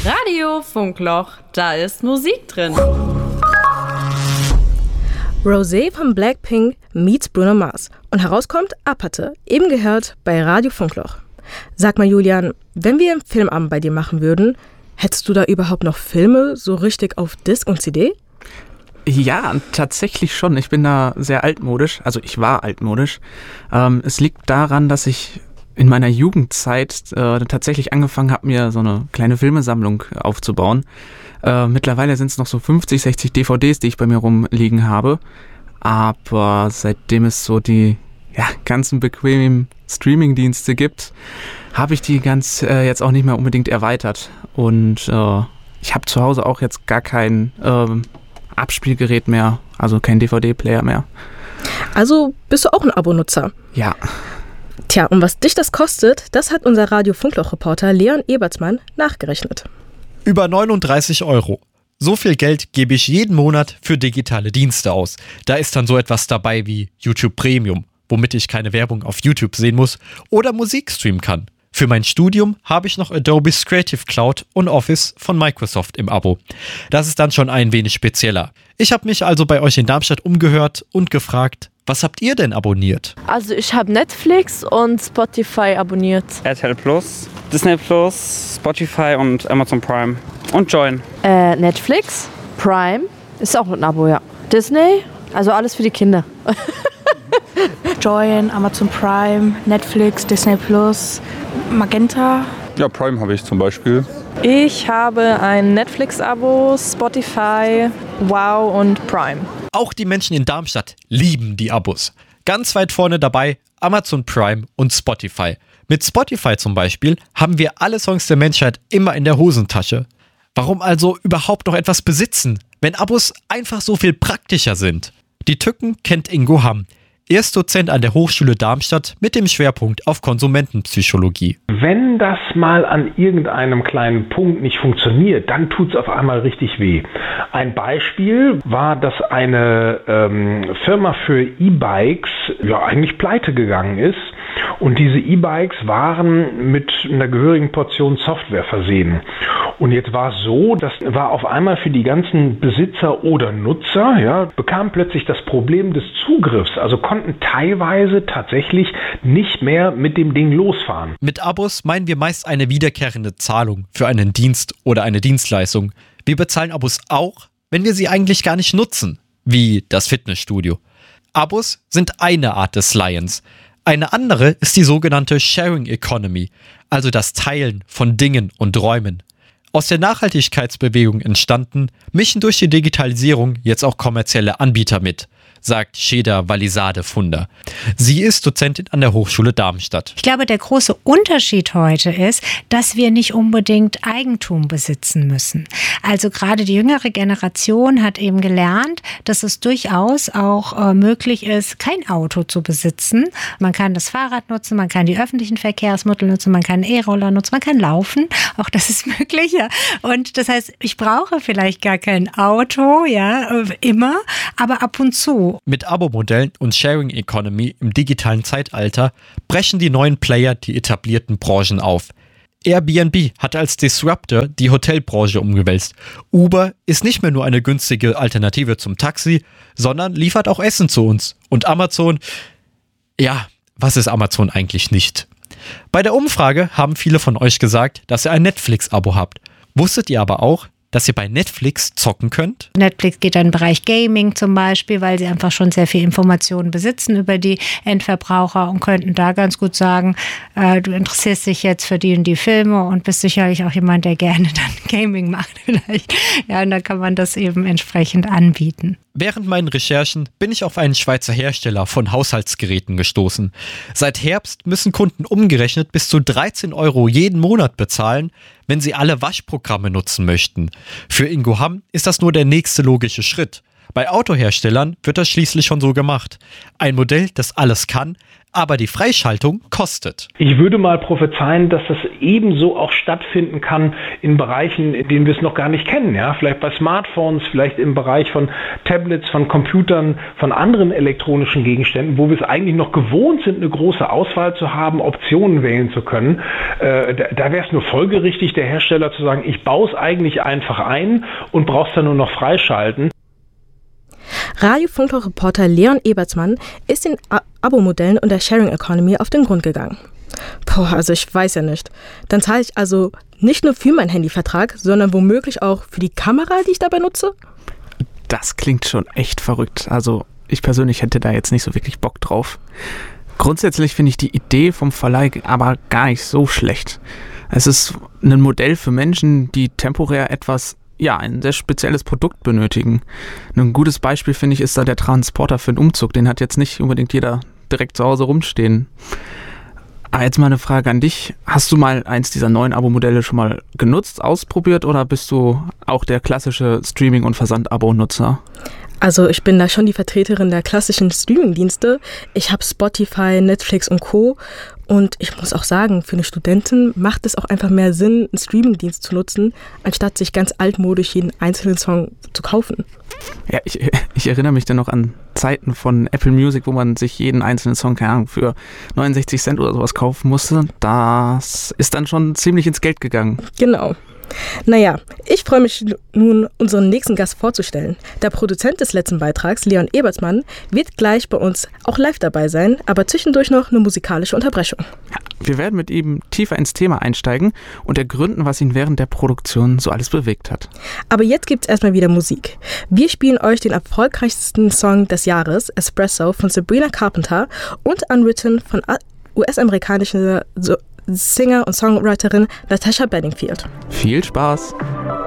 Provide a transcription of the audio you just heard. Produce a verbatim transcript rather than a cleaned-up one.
Radio Funkloch, da ist Musik drin. Rosé von Blackpink meets Bruno Mars. Und herauskommt Apathe, eben gehört bei Radio Funkloch. Sag mal, Julian, wenn wir einen Filmabend bei dir machen würden, hättest du da überhaupt noch Filme so richtig auf Disc und C D? Ja, tatsächlich schon. Ich bin da sehr altmodisch. Also ich war altmodisch. Ähm, es liegt daran, dass ich in meiner Jugendzeit äh, tatsächlich angefangen habe, mir so eine kleine Filmesammlung aufzubauen. Äh, mittlerweile sind es noch so fünfzig, sechzig D V Ds, die ich bei mir rumliegen habe. Aber seitdem es so die ja, ganzen bequemen Streaming-Dienste gibt, habe ich die ganz äh, jetzt auch nicht mehr unbedingt erweitert. Und äh, ich habe zu Hause auch jetzt gar kein äh, Abspielgerät mehr, also kein D V D-Player mehr. Also bist du auch ein Abonutzer? Ja. Tja, und was dich das kostet, das hat unser Radio Funkloch-Reporter Leon Ebertsmann nachgerechnet. Über neununddreißig Euro. So viel Geld gebe ich jeden Monat für digitale Dienste aus. Da ist dann so etwas dabei wie YouTube Premium, womit ich keine Werbung auf YouTube sehen muss oder Musik streamen kann. Für mein Studium habe ich noch Adobe's Creative Cloud und Office von Microsoft im Abo. Das ist dann schon ein wenig spezieller. Ich habe mich also bei euch in Darmstadt umgehört und gefragt, was habt ihr denn abonniert? Also ich habe Netflix und Spotify abonniert. R T L Plus, Disney Plus, Spotify und Amazon Prime und Join. Äh, Netflix, Prime, ist auch ein Abo, ja. Disney, also alles für die Kinder. Join, Amazon Prime, Netflix, Disney Plus, Magenta. Ja, Prime habe ich zum Beispiel. Ich habe ein Netflix-Abo, Spotify, Wow und Prime. Auch die Menschen in Darmstadt lieben die Abos. Ganz weit vorne dabei Amazon Prime und Spotify. Mit Spotify zum Beispiel haben wir alle Songs der Menschheit immer in der Hosentasche. Warum also überhaupt noch etwas besitzen, wenn Abos einfach so viel praktischer sind? Die Tücken kennt Ingo Hamm. Er ist Dozent an der Hochschule Darmstadt mit dem Schwerpunkt auf Konsumentenpsychologie. Wenn das mal an irgendeinem kleinen Punkt nicht funktioniert, dann tut es auf einmal richtig weh. Ein Beispiel war, dass eine ähm, Firma für E-Bikes ja eigentlich pleite gegangen ist. Und diese E-Bikes waren mit einer gehörigen Portion Software versehen. Und jetzt war es so, das war auf einmal für die ganzen Besitzer oder Nutzer, ja, bekam plötzlich das Problem des Zugriffs. Also konnten teilweise tatsächlich nicht mehr mit dem Ding losfahren. Mit Abos meinen wir meist eine wiederkehrende Zahlung für einen Dienst oder eine Dienstleistung. Wir bezahlen Abos auch, wenn wir sie eigentlich gar nicht nutzen, wie das Fitnessstudio. Abos sind eine Art des Leihens. Eine andere ist die sogenannte Sharing Economy, also das Teilen von Dingen und Räumen. Aus der Nachhaltigkeitsbewegung entstanden, mischen durch die Digitalisierung jetzt auch kommerzielle Anbieter mit, sagt Sheda Walisade-Funder. Sie ist Dozentin an der Hochschule Darmstadt. Ich glaube, der große Unterschied heute ist, dass wir nicht unbedingt Eigentum besitzen müssen. Also gerade die jüngere Generation hat eben gelernt, dass es durchaus auch äh, möglich ist, kein Auto zu besitzen. Man kann das Fahrrad nutzen, man kann die öffentlichen Verkehrsmittel nutzen, man kann E-Roller nutzen, man kann laufen. Auch das ist möglich. Ja. Und das heißt, ich brauche vielleicht gar kein Auto, ja, immer, aber ab und zu. Mit Abo-Modellen und Sharing Economy im digitalen Zeitalter brechen die neuen Player die etablierten Branchen auf. Airbnb hat als Disruptor die Hotelbranche umgewälzt. Uber ist nicht mehr nur eine günstige Alternative zum Taxi, sondern liefert auch Essen zu uns. Und Amazon, ja, was ist Amazon eigentlich nicht? Bei der Umfrage haben viele von euch gesagt, dass ihr ein Netflix-Abo habt. Wusstet ihr aber auch, dass ihr bei Netflix zocken könnt? Netflix geht in den Bereich Gaming zum Beispiel, weil sie einfach schon sehr viel Informationen besitzen über die Endverbraucher und könnten da ganz gut sagen, äh, du interessierst dich jetzt für die und die Filme und bist sicherlich auch jemand, der gerne dann Gaming macht vielleicht. Ja, und da kann man das eben entsprechend anbieten. Während meinen Recherchen bin ich auf einen Schweizer Hersteller von Haushaltsgeräten gestoßen. Seit Herbst müssen Kunden umgerechnet bis zu dreizehn Euro jeden Monat bezahlen, wenn sie alle Waschprogramme nutzen möchten. Für Ingo Hamm ist das nur der nächste logische Schritt. Bei Autoherstellern wird das schließlich schon so gemacht. Ein Modell, das alles kann, aber die Freischaltung kostet. Ich würde mal prophezeien, dass das ebenso auch stattfinden kann in Bereichen, in denen wir es noch gar nicht kennen. Ja? Vielleicht bei Smartphones, vielleicht im Bereich von Tablets, von Computern, von anderen elektronischen Gegenständen, wo wir es eigentlich noch gewohnt sind, eine große Auswahl zu haben, Optionen wählen zu können. Äh, da da wäre es nur folgerichtig, der Hersteller zu sagen, ich baue es eigentlich einfach ein und brauchst dann nur noch freischalten. Radio-Funkloch-Reporter Leon Ebertsmann ist den A- Abo-Modellen und der Sharing Economy auf den Grund gegangen. Boah, also ich weiß ja nicht. Dann zahle ich also nicht nur für meinen Handyvertrag, sondern womöglich auch für die Kamera, die ich dabei nutze? Das klingt schon echt verrückt. Also ich persönlich hätte da jetzt nicht so wirklich Bock drauf. Grundsätzlich finde ich die Idee vom Verleih aber gar nicht so schlecht. Es ist ein Modell für Menschen, die temporär etwas, ja, ein sehr spezielles Produkt benötigen. Ein gutes Beispiel, finde ich, ist da der Transporter für den Umzug. Den hat jetzt nicht unbedingt jeder direkt zu Hause rumstehen. Aber jetzt mal eine Frage an dich. Hast du mal eins dieser neuen Abo-Modelle schon mal genutzt, ausprobiert oder bist du auch der klassische Streaming- und Versand-Abo-Nutzer? Also ich bin da schon die Vertreterin der klassischen Streaming-Dienste. Ich habe Spotify, Netflix und Co. Und ich muss auch sagen, für eine Studentin macht es auch einfach mehr Sinn, einen Streaming-Dienst zu nutzen, anstatt sich ganz altmodisch jeden einzelnen Song zu kaufen. Ja, ich, ich erinnere mich dann noch an Zeiten von Apple Music, wo man sich jeden einzelnen Song, keine Ahnung, für neunundsechzig Cent oder sowas kaufen musste. Das ist dann schon ziemlich ins Geld gegangen. Genau. Naja, ich freue mich nun, unseren nächsten Gast vorzustellen. Der Produzent des letzten Beitrags, Leon Ebertsmann, wird gleich bei uns auch live dabei sein, aber zwischendurch noch eine musikalische Unterbrechung. Ja, wir werden mit ihm tiefer ins Thema einsteigen und ergründen, was ihn während der Produktion so alles bewegt hat. Aber jetzt gibt's erstmal wieder Musik. Wir spielen euch den erfolgreichsten Song des Jahres, Espresso von Sabrina Carpenter und Unwritten von U S-amerikanischer Singer und Songwriterin Natasha Bedingfield. Viel Spaß!